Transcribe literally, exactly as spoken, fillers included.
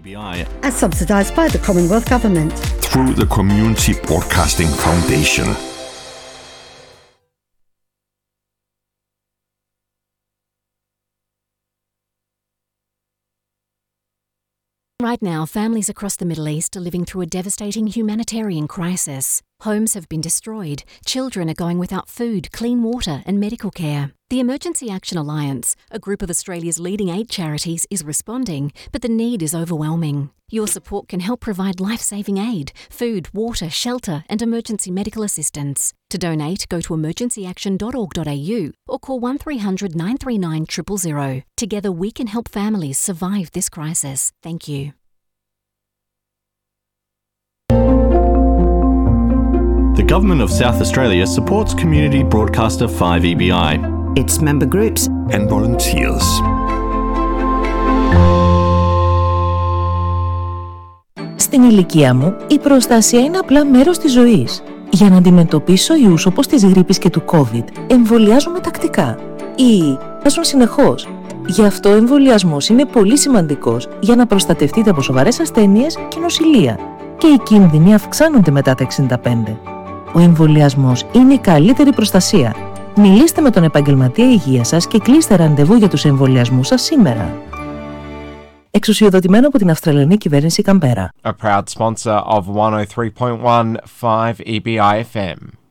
B I, as subsidised by the Commonwealth Government through the Community Broadcasting Foundation. Right now, families across the Middle East are living through a devastating humanitarian crisis. Homes have been destroyed, children are going without food, clean water and medical care. The Emergency Action Alliance, a group of Australia's leading aid charities, is responding, but the need is overwhelming. Your support can help provide life-saving aid, food, water, shelter and emergency medical assistance. To donate, go to emergency action dot org dot a u or call one three hundred nine three nine zero zero zero. Together we can help families survive this crisis. Thank you. The Government of South Australia supports community broadcaster five E B I, its member groups and volunteers. Στην ηλικία μου, η προστασία είναι απλά μέρος της ζωής. Για να αντιμετωπίσω ιούς όπως της γρίπης και του COVID, εμβολιάζομαι τακτικά ή πάσουν συνεχώς. Γι' αυτό ο εμβολιασμός είναι πολύ σημαντικός για να προστατευτείτε από σοβαρές ασθένειες και νοσηλεία. Και οι κίνδυνοι αυξάνονται μετά τα εξήντα πέντε. Ο εμβολιασμός είναι η καλύτερη προστασία. Μιλήστε με τον επαγγελματία υγείας σας και κλείστε ραντεβού για τους εμβολιασμούς σας σήμερα. Εξουσιοδοτημένο από την Αυστραλιανή Κυβέρνηση Καμπέρα. A proud sponsor of one oh three point one five E B I F M.